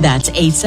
That's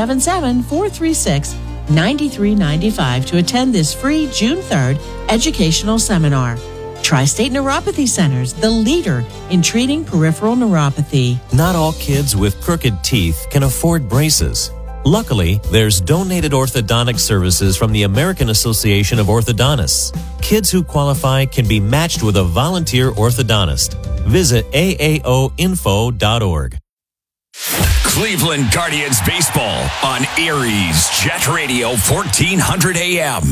877-436-9395 to attend this free June 3rd educational seminar. Tri-State Neuropathy Centers, the leader in treating peripheral neuropathy. Not all kids with crooked teeth can afford braces. Luckily, there's donated orthodontic services from the American Association of Orthodontists. Kids who qualify can be matched with a volunteer orthodontist. Visit aaoinfo.org. Cleveland Guardians baseball on Erie's Jet Radio 1400 AM.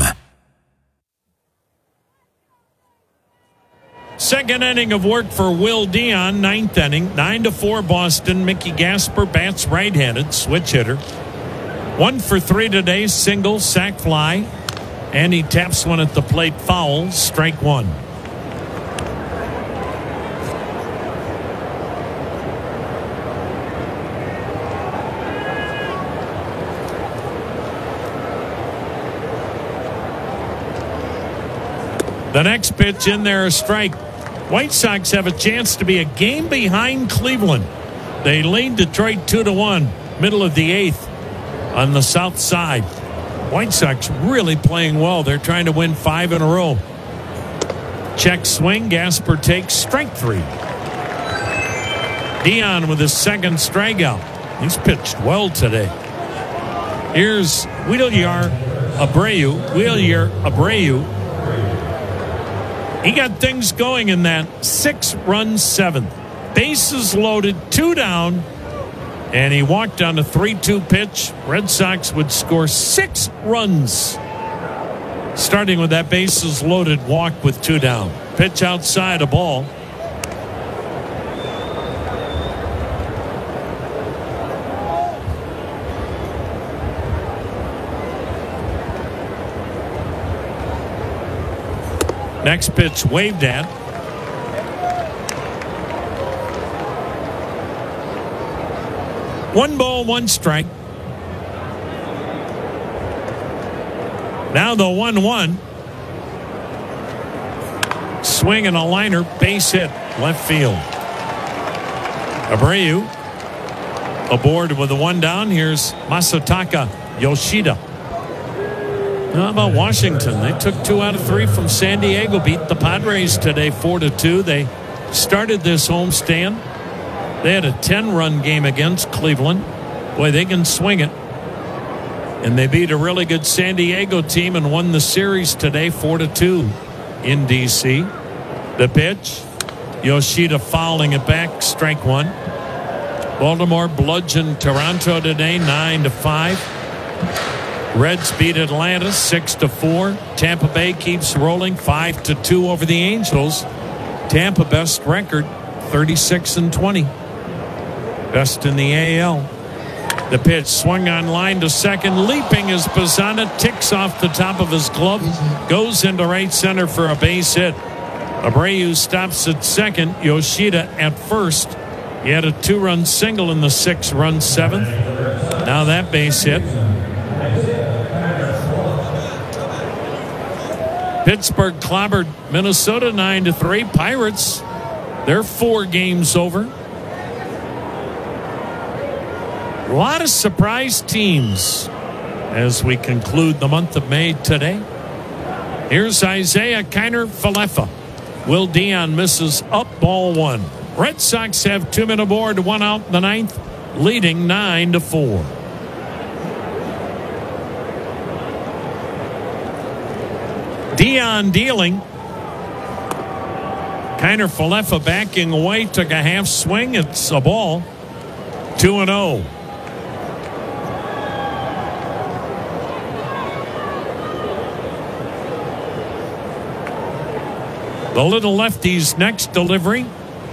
Second inning of work for Will Dion, ninth inning. 9-4 Boston. Mickey Gasper bats right-handed, switch hitter. 1 for 3 today, single, sac fly. And he taps one at the plate, foul, strike one. The next pitch in there, a strike. White Sox have a chance to be a game behind Cleveland. They lead Detroit 2-1, middle of the eighth on the south side. White Sox really playing well. They're trying to win 5 in a row. Check swing. Gasper takes strike 3. Dion with his second strikeout. He's pitched well today. Here's Wheeler Abreu. He got things going in that 6-run seventh. Bases loaded, 2 down, and he walked on a 3-2 pitch. Red Sox would score 6 runs, starting with that bases loaded walk with 2 down. Pitch outside, a ball. Next pitch waved at. One ball, one strike. Now the 1-1. Swing and a liner, base hit, left field. Abreu aboard with the 1 down. Here's Masataka Yoshida. How about Washington? They took 2 out of 3 from San Diego, beat the Padres today 4-2. They started this homestand. They had a 10-run game against Cleveland. Boy, they can swing it. And they beat a really good San Diego team and won the series today 4-2 in D.C. The pitch, Yoshida fouling it back, strike 1. Baltimore bludgeoned Toronto today 9-5. Reds beat Atlanta 6-4. Tampa Bay keeps rolling 5-2 over the Angels. Tampa best record 36-20. Best in the AL. The pitch swung on line to second. Leaping as Bazzana ticks off the top of his glove. Goes into right center for a base hit. Abreu stops at second. Yoshida at first. He had a 2-run single in the 6-run seventh. Now that base hit. Pittsburgh clobbered Minnesota 9-3. Pirates, they're 4 games over. A lot of surprise teams as we conclude the month of May today. Here's Isaiah Kiner-Falefa. Will Dion misses up, ball 1. Red Sox have 2 men aboard, 1 out in the 9th, leading 9-4. Dion dealing. Kiner-Falefa backing away, took a half swing. It's a ball. 2-0. The little lefty's next delivery.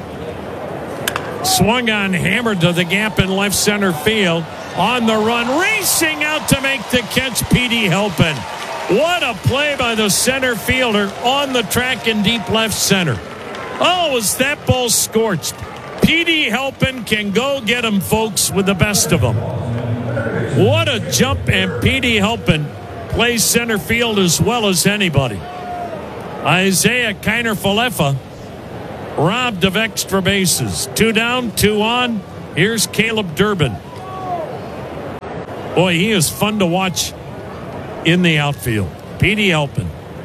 Swung on, hammered to the gap in left center field. On the run, racing out to make the catch, Petey Halpin. What a play by the center fielder on the track in deep left center. Oh, was that ball scorched. Petey Halpin can go get him, folks, with the best of them. What a jump, and Petey Halpin plays center field as well as anybody. Isaiah Kiner-Falefa robbed of extra bases. 2 down, 2 on. Here's Caleb Durbin. Boy, he is fun to watch in the outfield. Petey Halpin.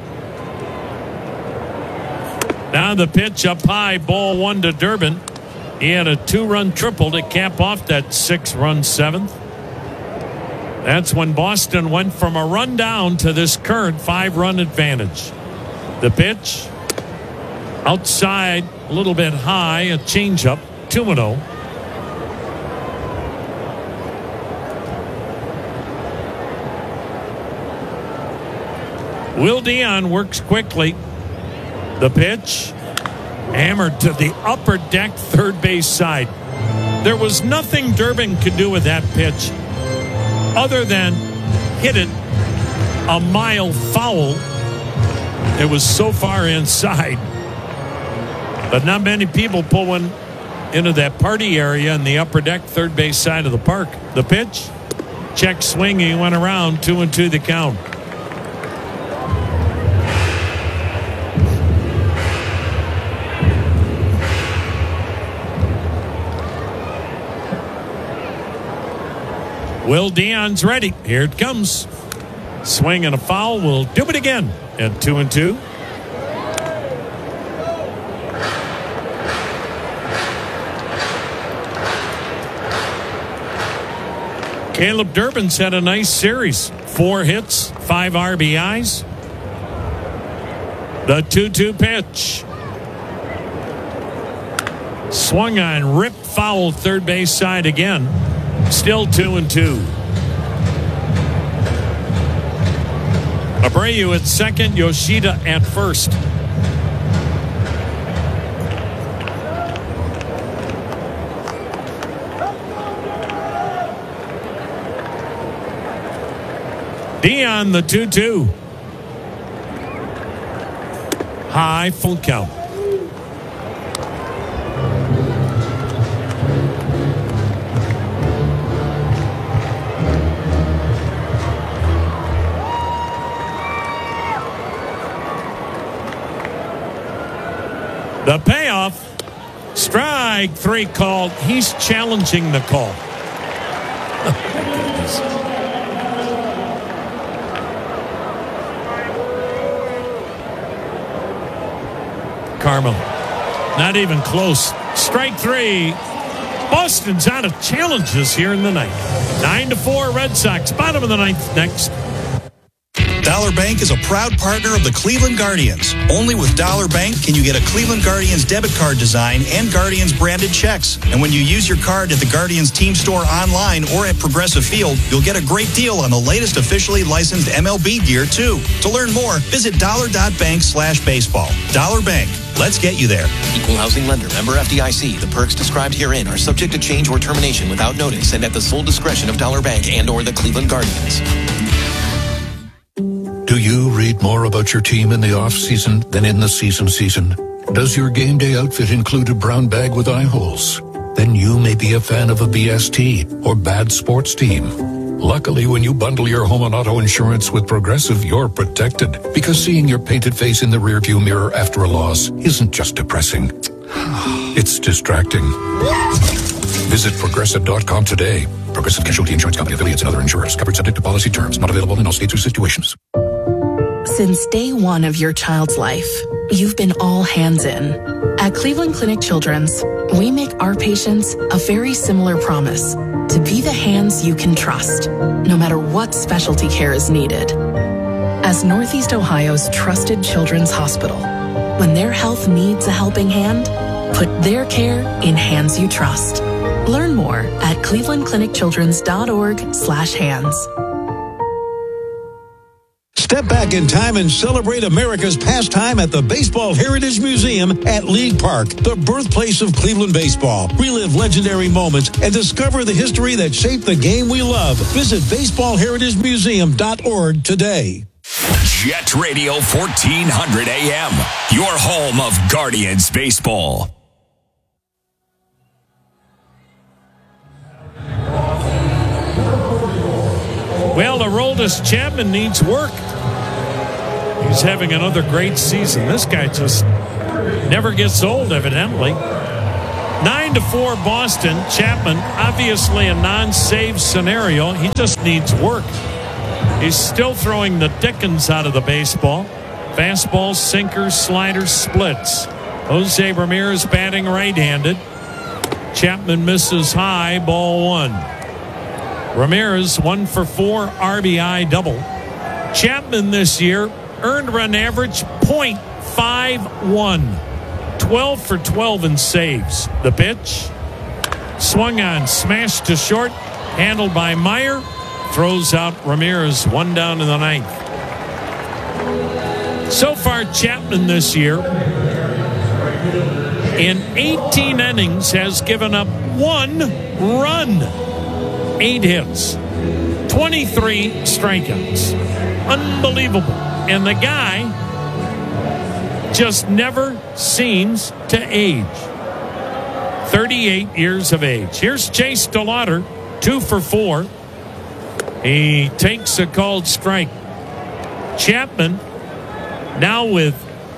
Now the pitch up high, ball one to Durbin. He had a 2-run triple to cap off that 6-run 7th. That's when Boston went from a run down to this current 5-run advantage. The pitch outside, a little bit high, a changeup, 2-0. Will Dion works quickly. The pitch hammered to the upper deck, third base side. There was nothing Durbin could do with that pitch other than hit it a mile foul. It was so far inside. But not many people pull one into that party area in the upper deck, third base side of the park. The pitch, check swing, he went around, 2-2 the count. Will Dion's ready. Here it comes. Swing and a foul will do it again at 2-2. Caleb Durbin's had a nice series. 4 hits, 5 RBIs. The 2-2 pitch. Swung on, ripped foul, third base side again. Still 2-2. Abreu at second, Yoshida at first. Dion, the 2-2. High, full count. The payoff, strike 3 called. He's challenging the call. Carmel, not even close. Strike 3. Boston's out of challenges here in the ninth. 9-4 Red Sox, bottom of the ninth next. Dollar Bank is a proud partner of the Cleveland Guardians. Only with Dollar Bank can you get a Cleveland Guardians debit card design and Guardians branded checks. And when you use your card at the Guardians team store online or at Progressive Field, you'll get a great deal on the latest officially licensed MLB gear too. To learn more, visit dollar.bank/baseball. Dollar Bank. Let's get you there. Equal housing lender. Member FDIC. The perks described herein are subject to change or termination without notice and at the sole discretion of Dollar Bank and or the Cleveland Guardians. Do you read more about your team in the off-season than in the season? Does your game day outfit include a brown bag with eye holes? Then you may be a fan of a BST or bad sports team. Luckily, when you bundle your home and auto insurance with Progressive, you're protected. Because seeing your painted face in the rearview mirror after a loss isn't just depressing. It's distracting. Visit Progressive.com today. Progressive Casualty Insurance Company, affiliates, and other insurers. Covered subject to policy terms. Not available in all states or situations. Since day one of your child's life, you've been all hands in. At Cleveland Clinic Children's, we make our patients a very similar promise: to be the hands you can trust, no matter what specialty care is needed. As Northeast Ohio's trusted children's hospital, when their health needs a helping hand, put their care in hands you trust. Learn more at clevelandclinicchildrens.org/hands. Step back in time and celebrate America's pastime at the Baseball Heritage Museum at League Park, the birthplace of Cleveland baseball. Relive legendary moments and discover the history that shaped the game we love. Visit baseballheritagemuseum.org today. Jet Radio 1400 AM, your home of Guardians baseball. Well, Aroldis Chapman needs work. He's having another great season. This guy just never gets old, evidently. 9-4 Boston. Chapman, obviously a non-save scenario. He just needs work. He's still throwing the dickens out of the baseball. Fastballs, sinkers, sliders, splits. Jose Ramirez batting right-handed. Chapman misses high, ball 1. Ramirez 1 for 4, RBI double. Chapman this year earned run average .51. 12 for 12 in saves. The pitch. Swung on, smashed to short. Handled by Meyer. Throws out Ramirez. 1 down in the 9th. So far, Chapman this year in 18 innings has given up 1 run. 8 hits. 23 strikeouts. Unbelievable. And the guy just never seems to age. 38 years of age. Here's Chase DeLauter, 2 for 4. He takes a called strike. Chapman now with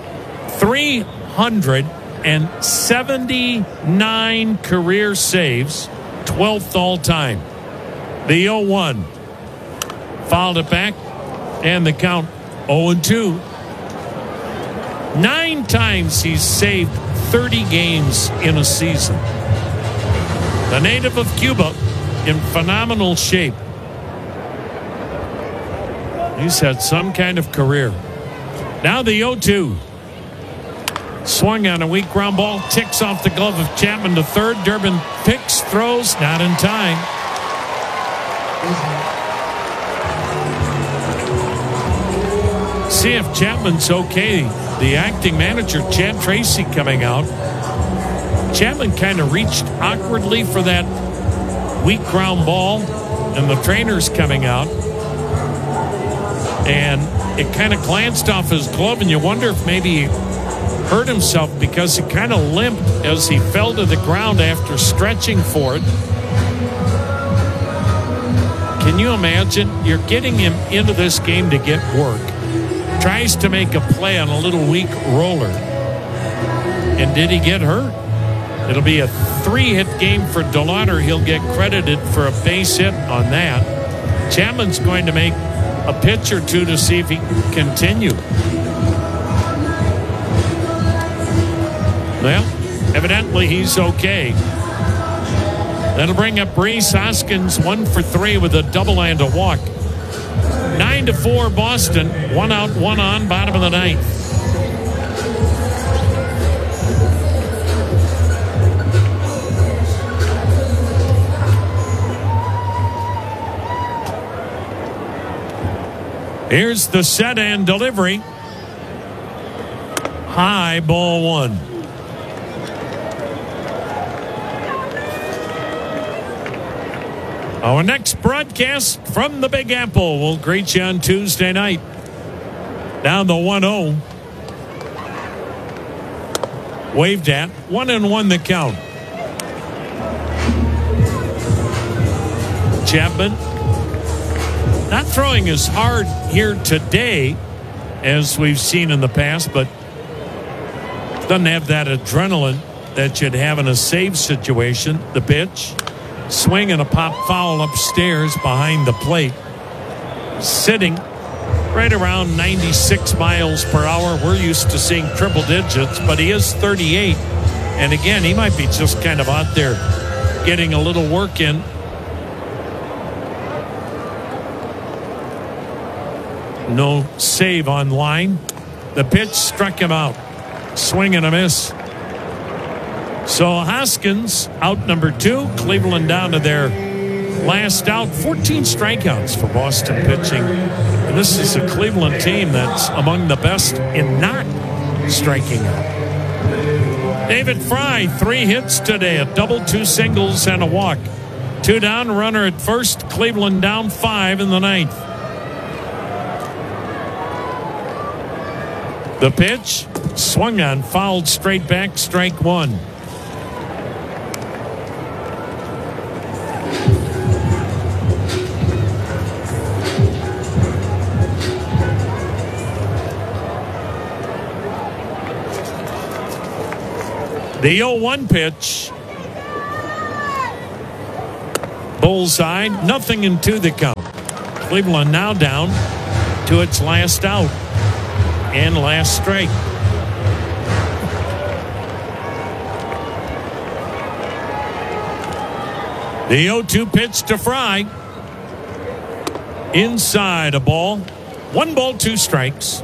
379 career saves, 12th all time. The 0-1. Fouled it back, and the count 0-2. 9 times he's saved 30 games in a season. The native of Cuba in phenomenal shape. He's had some kind of career. Now the 0-2. Swung on a weak ground ball. Ticks off the glove of Chapman to third. Durbin picks, throws, not in time. See if Chapman's okay. The acting manager, Chad Tracy, coming out. Chapman kind of reached awkwardly for that weak ground ball, and the trainer's coming out. And it kind of glanced off his glove, and you wonder if maybe he hurt himself because he kind of limped as he fell to the ground after stretching for it. Can you imagine? You're getting him into this game to get work. Tries to make a play on a little weak roller. And did he get hurt? It'll be a 3-hit game for DeLauter. He'll get credited for a base hit on that. Chapman's going to make a pitch or two to see if he can continue. Well, evidently he's okay. That'll bring up Rhys Hoskins, 1 for 3 with a double and a walk. 9-4 Boston, 1 out, 1 on, bottom of the 9th. Here's the set and delivery. High, ball 1. Our next broadcast from the Big Apple will greet you on Tuesday night. Down the 1-0. Waved at. 1-1 the count. Chapman not throwing as hard here today as we've seen in the past, but doesn't have that adrenaline that you'd have in a save situation. The pitch. Swing and a pop foul upstairs behind the plate. Sitting right around 96 miles per hour. We're used to seeing triple digits, but he is 38. And again, he might be just kind of out there getting a little work in. No save on line. The pitch struck him out. Swing and a miss. So Hoskins out number 2. Cleveland down to their last out. 14 strikeouts for Boston pitching. And this is a Cleveland team that's among the best in not striking out. David Fry, 3 hits today. A double, 2 singles, and a walk. 2 down, runner at first. Cleveland down 5 in the 9th. The pitch, swung on, fouled straight back, strike 1. The 0-1 pitch Bullseye, 0-2 the count. Cleveland now down to its last out and last strike. The 0-2 pitch to Fry. Inside a ball. 1 ball, 2 strikes.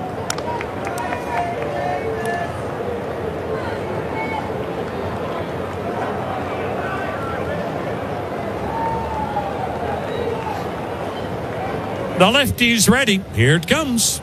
The lefty's ready. Here it comes.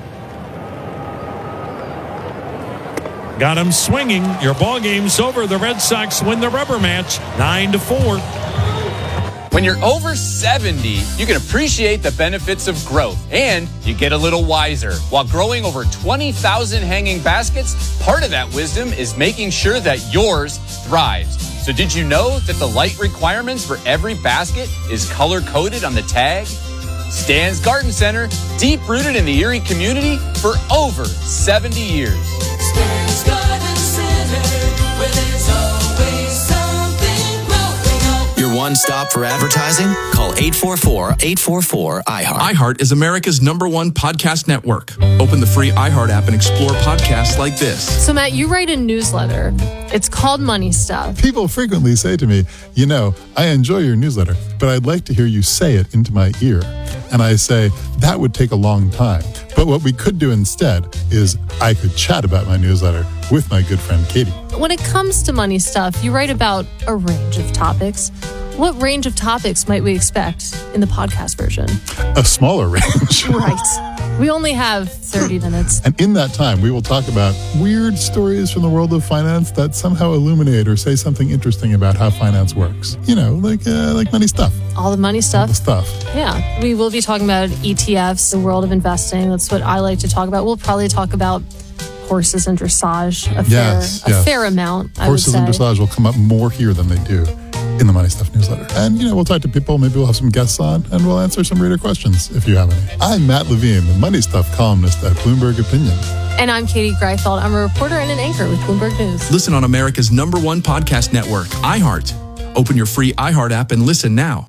Got him swinging. Your ball game's over. The Red Sox win the rubber match 9-4. When you're over 70, you can appreciate the benefits of growth, and you get a little wiser. While growing over 20,000 hanging baskets, part of that wisdom is making sure that yours thrives. So did you know that the light requirements for every basket is color-coded on the tag? Stan's Garden Center, deep-rooted in the Erie community for over 70 years. Stan's Garden Center, where there's always something growing up. Your one stop for advertising? Call 844-844-iHeart. iHeart is America's #1 podcast network. Open the free iHeart app and explore podcasts like this. So, Matt, you write a newsletter. It's called Money Stuff. People frequently say to me, you know, I enjoy your newsletter, but I'd like to hear you say it into my ear. And I say, that would take a long time. But what we could do instead is I could chat about my newsletter with my good friend Katie. When it comes to money stuff, you write about a range of topics. What range of topics might we expect in the podcast version? A smaller range. Right. We only have 30 minutes. And in that time, we will talk about weird stories from the world of finance that somehow illuminate or say something interesting about how finance works. You know, like money stuff. All the money stuff. All the stuff. Yeah. We will be talking about ETFs, the world of investing. That's what I like to talk about. We'll probably talk about horses and dressage a fair amount, I would say. Horses and dressage will come up more here than they do in the Money Stuff newsletter. And, you know, we'll talk to people. Maybe we'll have some guests on, and we'll answer some reader questions if you have any. I'm Matt Levine, the Money Stuff columnist at Bloomberg Opinion. And I'm Katie Greifeld. I'm a reporter and an anchor with Bloomberg News. Listen on America's #1 podcast network, iHeart. Open your free iHeart app and listen now.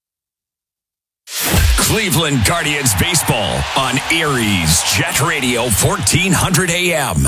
Cleveland Guardians baseball on Erie's Jet Radio 1400 AM.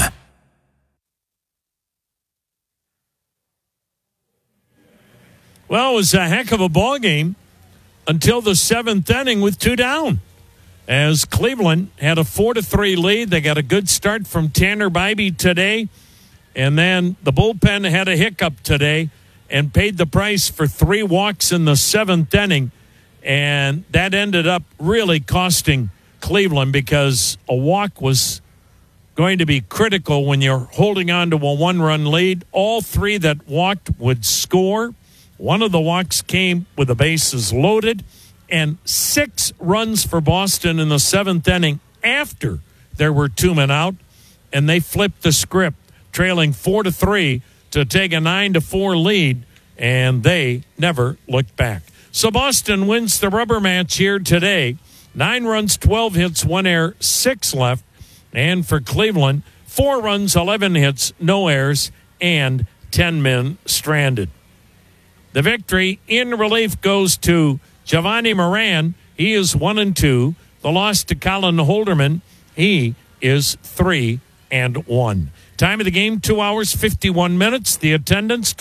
Well, it was a heck of a ball game until the 7th inning with 2 down. As Cleveland had a 4-3 lead, they got a good start from Tanner Bibee today, and then the bullpen had a hiccup today and paid the price for 3 walks in the 7th inning, and that ended up really costing Cleveland because a walk was going to be critical when you're holding on to a 1-run lead. All 3 that walked would score. One of the walks came with the bases loaded, and 6 runs for Boston in the 7th inning after there were 2 men out, and they flipped the script, trailing 4-3 to take a 9-4 lead, and they never looked back. So Boston wins the rubber match here today. 9 runs, 12 hits, 1 error, 6 left. And for Cleveland, 4 runs, 11 hits, no errors, and 10 men stranded. The victory in relief goes to Giovanni Moran. He is 1-2. The loss to Colin Holderman. He is 3-1. Time of the game, 2 hours, 51 minutes. The attendance,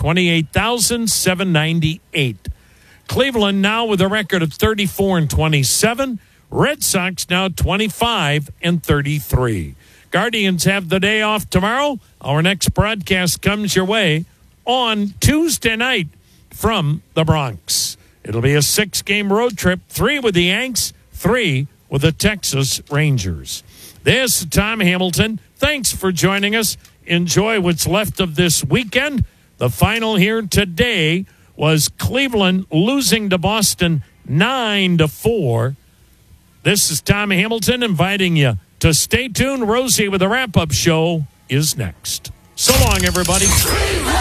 28,798. Cleveland now with a record of 34-27. Red Sox now 25-33. Guardians have the day off tomorrow. Our next broadcast comes your way on Tuesday night from the Bronx. It'll be a 6-game road trip, 3 with the Yanks, 3 with the Texas Rangers. This is Tom Hamilton. Thanks for joining us. Enjoy what's left of this weekend. The final here today was Cleveland losing to Boston 9-4. This is Tom Hamilton inviting you to stay tuned. Rosie with the wrap-up show is next. So long, everybody.